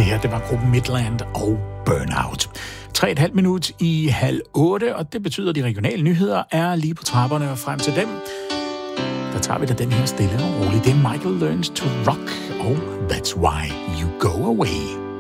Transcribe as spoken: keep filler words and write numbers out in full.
Det her, det var gruppen Midland og Burnout. Tre et halvt minut i halv otte, og det betyder, at de regionale nyheder er lige på trapperne, og frem til dem, der tager vi da den her stille og roligt. Det er Michael Learns to Rock, og That's Why You Go Away.